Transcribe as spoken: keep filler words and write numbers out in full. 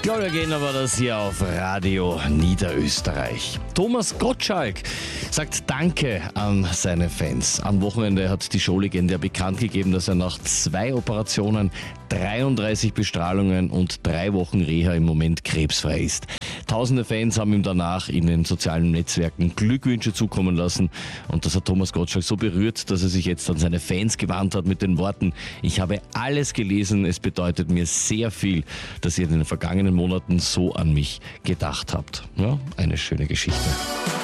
Gloria Gaynor war das hier auf Radio Niederösterreich. Thomas Gottschalk sagt Danke an seine Fans. Am Wochenende hat die Showlegende bekannt gegeben, dass er nach zwei Operationen, dreiunddreißig Bestrahlungen und drei Wochen Reha im Moment krebsfrei ist. Tausende Fans haben ihm danach in den sozialen Netzwerken Glückwünsche zukommen lassen und das hat Thomas Gottschalk so berührt, dass er sich jetzt an seine Fans gewandt hat mit den Worten: Ich habe alles gelesen, es bedeutet mir sehr viel, dass ihr in den vergangenen Monaten so an mich gedacht habt. Ja, eine schöne Geschichte.